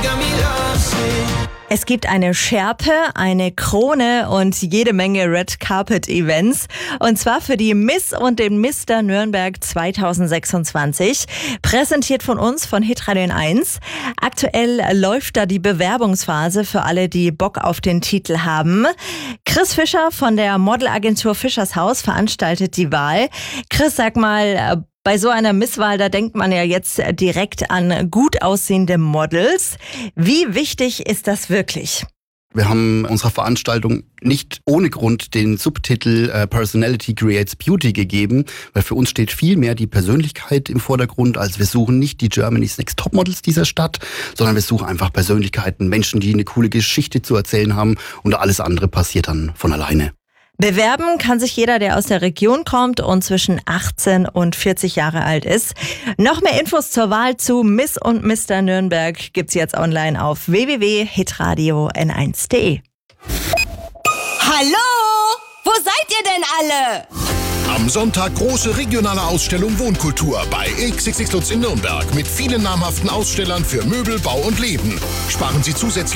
Es gibt eine Schärpe, eine Krone und jede Menge Red Carpet Events. Und zwar für die Miss und den Mr. Nürnberg 2026. Präsentiert von uns, von Hitradio N1. Aktuell läuft da die Bewerbungsphase für alle, die Bock auf den Titel haben. Chris Fischer von der Modelagentur Fischershaus veranstaltet die Wahl. Chris, sag mal, bei so einer Misswahl, da denkt man ja jetzt direkt an gut aussehende Models. Wie wichtig ist das wirklich? Wir haben unserer Veranstaltung nicht ohne Grund den Subtitel Personality Creates Beauty gegeben, weil für uns steht viel mehr die Persönlichkeit im Vordergrund, als wir suchen nicht die Germany's Next Topmodels dieser Stadt, sondern wir suchen einfach Persönlichkeiten, Menschen, die eine coole Geschichte zu erzählen haben, und alles andere passiert dann von alleine. Bewerben kann sich jeder, der aus der Region kommt und zwischen 18 und 40 Jahre alt ist. Noch mehr Infos zur Wahl zu Miss und Mr. Nürnberg gibt's jetzt online auf www.hitradio-n1.de. Hallo? Wo seid ihr denn alle? Am Sonntag große regionale Ausstellung Wohnkultur bei XXX Lutz in Nürnberg mit vielen namhaften Ausstellern für Möbel, Bau und Leben. Sparen Sie zusätzlich